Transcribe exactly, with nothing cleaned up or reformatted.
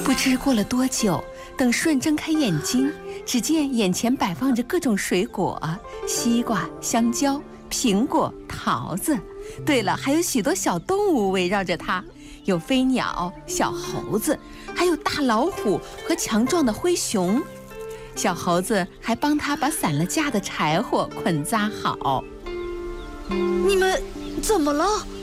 不知过了多久，等顺睁开眼睛，只见眼前摆放着各种水果，西瓜、香蕉、苹果、桃子。对了，还有许多小动物围绕着它，有飞鸟、小猴子，还有大老虎和强壮的灰熊。小猴子还帮他把散了架的柴火捆扎好。 你们怎么了？